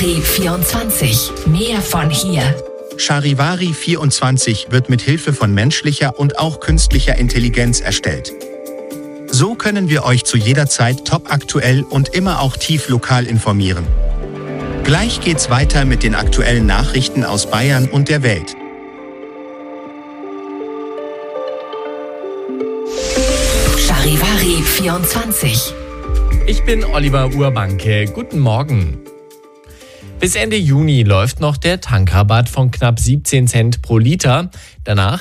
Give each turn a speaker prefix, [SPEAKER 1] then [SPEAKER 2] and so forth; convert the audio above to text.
[SPEAKER 1] Charivari 24. Mehr von hier.
[SPEAKER 2] Charivari 24 wird mit Hilfe von menschlicher und auch künstlicher Intelligenz erstellt. So können wir euch zu jeder Zeit topaktuell und immer auch tief lokal informieren. Gleich geht's weiter mit den aktuellen Nachrichten aus Bayern und der Welt.
[SPEAKER 1] Charivari 24.
[SPEAKER 3] Ich bin Oliver Urbanke. Guten Morgen. Bis Ende Juni läuft noch der Tankrabatt von knapp 17 Cent pro Liter. Danach